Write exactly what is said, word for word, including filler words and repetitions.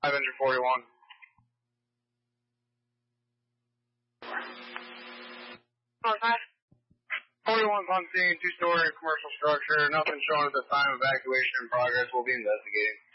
five engine forty-one. forty-one's on scene, two-story commercial structure. Nothing shown at the time. Evacuation in progress. We'll be investigating.